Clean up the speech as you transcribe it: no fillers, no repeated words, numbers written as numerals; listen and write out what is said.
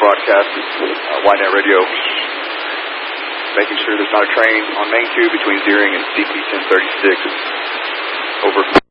broadcast. YNet Radio making sure there's not a train on Main 2 between Deering and CP 1036. Over.